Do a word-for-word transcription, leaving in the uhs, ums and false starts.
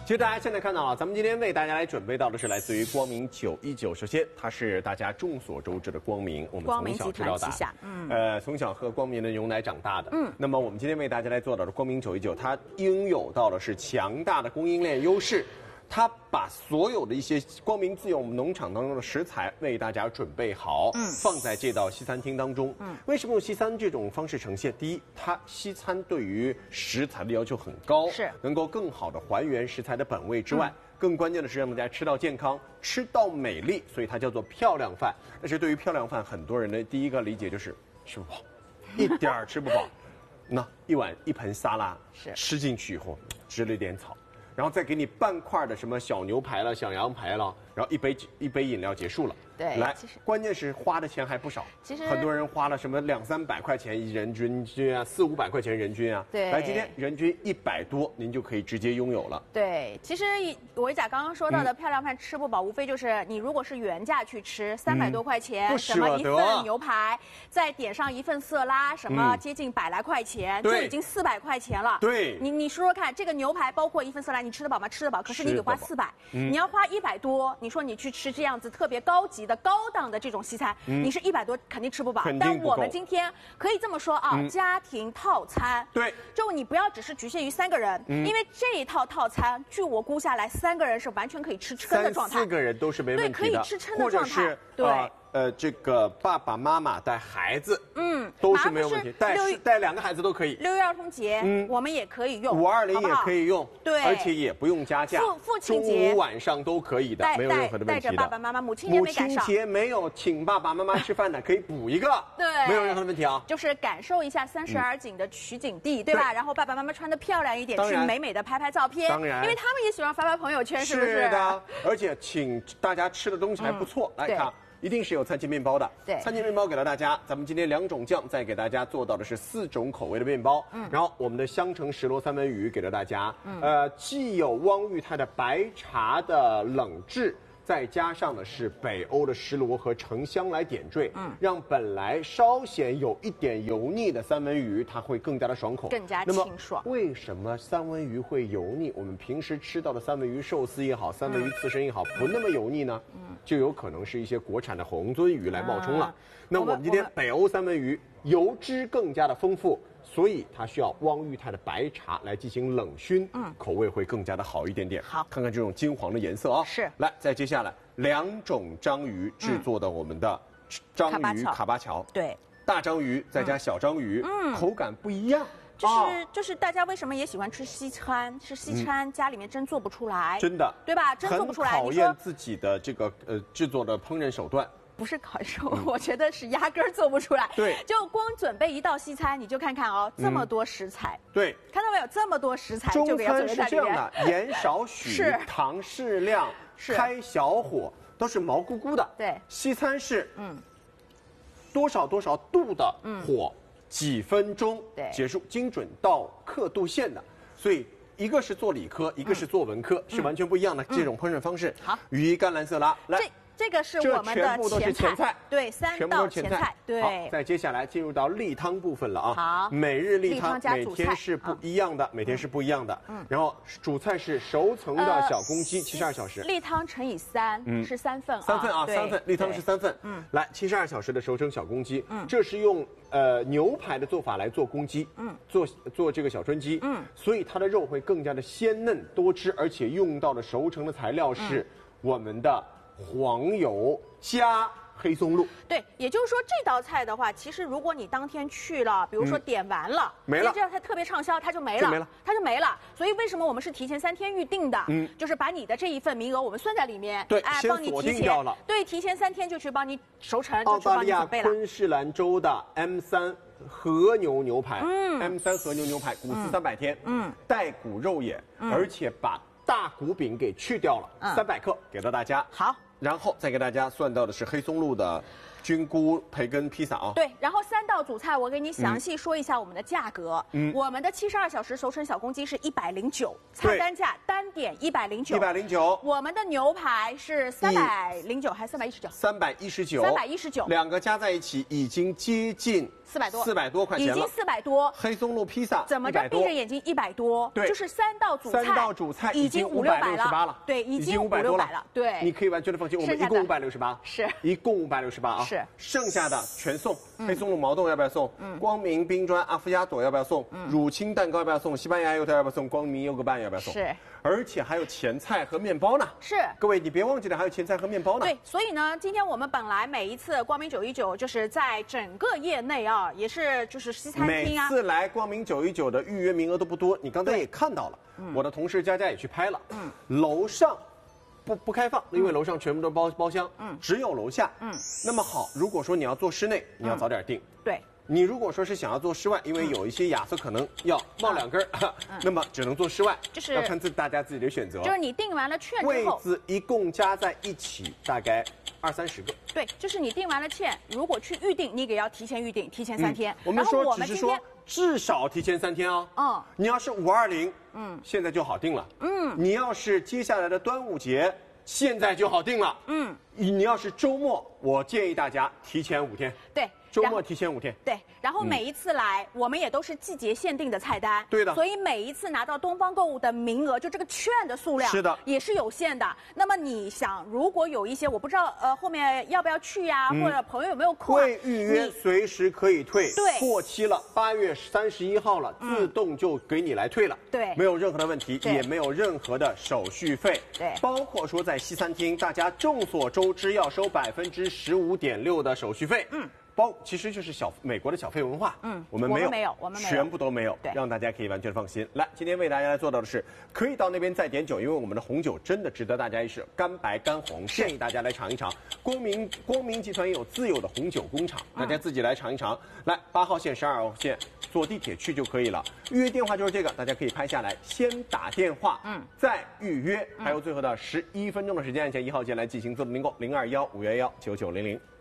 其实大家现在看到了，咱们今天为大家来准备到的是来自于光明九一九。首先，它是大家众所周知的光明，我们从小吃到大，嗯，呃，从小喝光明的牛奶长大的，嗯。那么我们今天为大家来做到的光明九一九，它拥有到的是强大的供应链优势。 他把所有的一些光明自有农场当中的食材为大家准备好，嗯，放在这道西餐厅当中。嗯，为什么用西餐这种方式呈现？第一，它西餐对于食材的要求很高，是能够更好的还原食材的本味之外，嗯、更关键的是让大家吃到健康，吃到美丽，所以它叫做漂亮饭。但是对于漂亮饭，很多人的第一个理解就是吃不饱，一点儿吃不饱。那一碗一盆沙拉，是吃进去以后吃了一点草。 然后再给你半块的什么小牛排了、小羊排了，然后一杯一杯饮料结束了。对，来，其实关键是花的钱还不少。其实很多人花了什么两三百块钱一人均均啊，四五百块钱人均啊。对，来今天人均一百多，您就可以直接拥有了。 对，其实维甲刚刚说到的漂亮饭吃不饱，嗯、无非就是你如果是原价去吃三百多块钱，嗯、什么一份牛排，再点上一份色拉，什么接近百来块钱，嗯、就已经四百块钱了。对，你你说说看，这个牛排包括一份色拉。 你吃得饱吗？吃得饱，可是你得花四百、嗯，你要花一百多。你说你去吃这样子特别高级的、高档的这种西餐，嗯、你是一百多肯定吃不饱。但我们今天可以这么说啊，嗯、家庭套餐，对，就你不要只是局限于三个人，嗯、因为这一套套餐，据我估下来，三个人是完全可以吃撑的状态， 三四个人都是没问题的， 对，可以吃撑的状态，对。呃呃，这个爸爸妈妈带孩子，嗯，都是没有问题，带带两个孩子都可以。 六一儿童节，嗯，我们也可以用， 五二零也可以用，对，而且也不用加价。 父父亲节、 中午晚上都可以的，没有任何的问题的。 带着爸爸妈妈，母亲节没赶上。 母亲节没有请爸爸妈妈吃饭的，可以补一个，对，没有任何的问题啊。 就是感受一下三十而景的取景地，对吧？然后爸爸妈妈穿的漂亮一点，去美美的拍拍照片，当然，因为他们也喜欢发发朋友圈，是不是？ 是的，而且请大家吃的东西还不错，来看。 一定是有餐前面包的，对，餐前面包给了大家。咱们今天两种酱，再给大家做到的是四种口味的面包。嗯，然后我们的香橙石螺三文鱼给了大家，嗯，呃，既有汪裕泰的白茶的冷制。 再加上的是北欧的石螺和橙香来点缀，嗯，让本来稍显有一点油腻的三文鱼，它会更加的爽口， 更加清爽。 为什么三文鱼会油腻？我们平时吃到的三文鱼寿司也好，三文鱼刺身也好，不那么油腻呢？嗯，就有可能是一些国产的红鳟鱼来冒充了。那我们今天北欧三文鱼油脂更加的丰富。 所以它需要汪裕泰的白茶来进行冷熏，嗯，口味会更加的好一点点。好，看看这种金黄的颜色啊。是。来，再接下来两种章鱼制作的我们的章鱼卡巴乔，对，大章鱼再加小章鱼，嗯，口感不一样。 就是就是大家为什么也喜欢吃西餐？吃西餐家里面真做不出来， 真的， 对吧？真做不出来。 很考验自己的这个呃制作的烹饪手段。 不是考受，嗯、我觉得是压根儿做不出来。对，就光准备一道西餐，你就看看哦，这么多食材。嗯、对，看到没有？这么多食材， 中餐是这样的，盐少许，糖适量，开小火，都是毛乎乎的。对，西餐是嗯，多少多少度的火，嗯、几分钟结束，精准到刻度线的。所以一个是做理科，一个是做文科，嗯、是完全不一样的这种烹饪方式。好，鱼甘蓝色拉来。 这个是我们的前菜，对，三道前菜，对。 好，再接下来进入到例汤部分了啊。好，每日例汤每天是不一样的，每天是不一样的。嗯，然后主菜是熟成的小公鸡，七十二小时。 例汤乘以三，嗯，是三份啊。 三份啊，三份，例汤是三份。嗯，来，七十二小时的熟成小公鸡，嗯，这是用呃牛排的做法来做公鸡，嗯，做做这个小春鸡，嗯，所以它的肉会更加的鲜嫩多汁，而且用到的熟成的材料是我们的。 黄油加黑松露， 对，也就是说这道菜的话，其实如果你当天去了，比如说点完了， 嗯、没了， 这道菜特别畅销，它就没了， 就没了， 它就没了。所以为什么我们是提前三天预定的？嗯，就是把你的这一份名额我们算在里面， 对，哎， 帮你提前了，对，提前三天就去帮你熟成，就去帮你准备了。 昆士兰州的 M 三和牛牛排，嗯 ，M 三和牛牛排，骨丝三百天，嗯，带骨肉眼，嗯、而且把大骨饼给去掉了，三、嗯、百克给到大家。 好。 然后再给大家算到的是黑松露的菌菇培根披萨啊。 对，然后三道主菜我给你详细说一下我们的价格。嗯，我们的七十二小时熟成小公鸡是一百零九，菜单价单点一百零九， 一百零九。 我们的牛排是三百零九还是三百一十九？ 三百一十九， 三百一十九， 两个加在一起已经接近四百多， 四百多块钱了， 已经四百多。 黑松露披萨怎么着闭着眼睛一百多？ 对， 就是三道主菜， 三道主菜已经五六百了，对，已经五六百了，对， 你可以完全的放心，我们一共五百六十八， 是， 一共五百六十八啊， 是， 剩下的全送。黑松露毛豆要不要送？嗯，光明冰砖阿芙亚朵要不要送？嗯，乳清蛋糕要不要送？西班牙油条要不要送？光明优格棒要不要送？ 是， 而且还有前菜和面包呢。 是， 各位你别忘记了，还有前菜和面包呢。 对，所以呢，今天我们本来每一次光明九一九就是在整个业内啊，也是就是西餐厅啊， 每次来光明九一九的预约名额都不多，你刚才也看到了，我的同事佳佳也去拍了，嗯，楼上。不不开放，因为楼上全部都包包厢，嗯，只有楼下，嗯。那么好，如果说你要做室内，你要早点订， 对。 你如果说是想要做室外，因为有一些亚瑟可能要冒两根儿，那么只能做室外， 就是要看自大家自己的选择。 就是你订完了券之后， 位子一共加在一起大概二三十个。 对，就是你订完了券，如果去预定，你也要提前预定，提前三天。 我们说只是说至少提前三天啊。嗯。你要是五二零，嗯，现在就好定了。嗯。你要是接下来的端午节。现在就好定了，嗯，你要是周末，我建议大家提前五天， 对， 周末提前五天， 对，然后每一次来，嗯、我们也都是季节限定的菜单， 对的， 所以每一次拿到东方购物的名额，就这个券的数量， 是的， 也是有限的。那么你想，如果有一些我不知道，呃，后面要不要去呀、啊，嗯、或者朋友有没有空、啊， 会预约随时可以退， 对， 过期了，八月三十一号了，嗯、自动就给你来退了， 对， 没有任何的问题，也没有任何的手续费， 对， 包括说在西餐厅，大家众所周知要收百分之十五点六的手续费，嗯。包其实就是小美国的小费文化，嗯，我们没有， 没有，我们没有， 全部都没有， 对， 让大家可以完全放心。来，今天为大家来做到的是，可以到那边再点酒，因为我们的红酒真的值得大家一试，干白干红，建议大家来尝一尝。光明光明集团也有自有的红酒工厂，大家自己来尝一尝。嗯、来，八号线、十二号线坐地铁去就可以了。预约电话就是这个，大家可以拍下来，先打电话，嗯，再预约，还有最后的十一分钟的时间，按下一号键来进行自动订购，零二幺五幺幺九九零零。